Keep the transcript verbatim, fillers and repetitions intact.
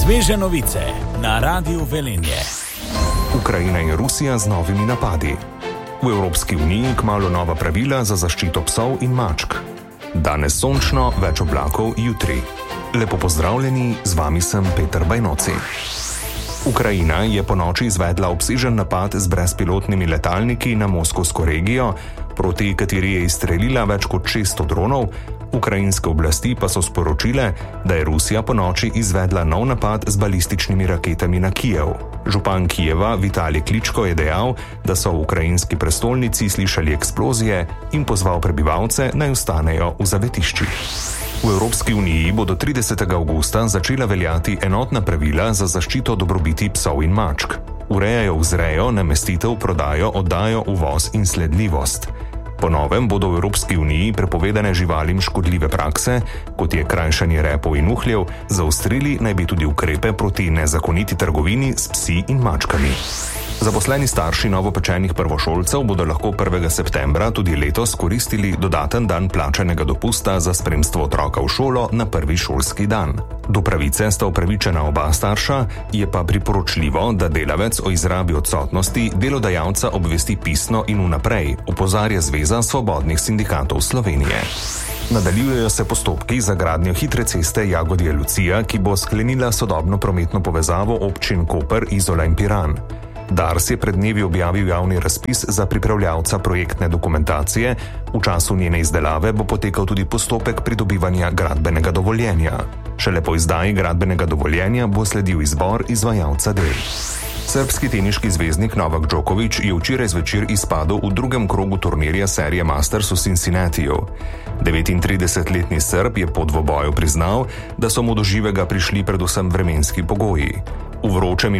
Sveže novice na Radiu Velenje. Ukrajina in Rusija z novimi napadi. V Evropski uniji kmalu nova pravila za zaščito psov in mačk. Danes sončno, več oblakov jutri. Lepo pozdravljeni, z vami sem Peter Bajnoci. Ukrajina je ponoči izvedla obsežen napad z brezpilotnimi letalniki na moskovsko regijo, proti kateri je izstrelila več kot šeststo dronov. Ukrajinske oblasti pa so sporočile, da je Rusija ponoči izvedla nov napad z balističnimi raketami na Kijev. Župan Kijeva Vitalij Kličko je dejal, da so v ukrajinski prestolnici slišali eksplozije in pozval prebivalce, naj ostanejo v zavetiščih. V Evropski uniji bo do tridesetega avgusta začela veljati enotna pravila za zaščito dobrobiti psov in mačk. Urejajo vzrejo, namestitev, prodajo, oddajo, uvoz in sledljivost. Po novem bodo v Evropski uniji prepovedane živalim škodljive prakse, kot je krajšanje repov in uhljev, zaostrili naj bi tudi ukrepe proti nezakoniti trgovini s psi in mačkami. Zaposleni starši novopečenih prvošolcev bodo lahko prvega septembra tudi letos koristili dodaten dan plačanega dopusta za spremstvo otroka v šolo na prvi šolski dan. Do pravice sta upravičena oba starša, je pa priporočljivo, da delavec o izrabi odsotnosti delodajalca obvesti pisno in vnaprej, opozarja Zveza svobodnih sindikatov Slovenije. Nadaljujejo se postopki za gradnjo hitre ceste Jagodje-Lucija, ki bo sklenila sodobno prometno povezavo občin Koper, Izola in Piran. Dars je pred dnevi objavil javni razpis za pripravljavca projektne dokumentacije, v času njene izdelave bo potekal tudi postopek pridobivanja gradbenega dovoljenja. Šele po izdaji gradbenega dovoljenja bo sledil izbor izvajalca del. Srbski teniški zvezdnik Novak Djokovic je včeraj zvečer izpadel v drugem krogu turnirja serije Masters v Cincinnatiju. devetintridesetletni Srb je po dvoboju priznal, da so mu do živega prišli predvsem vremenski pogoji. V vročem in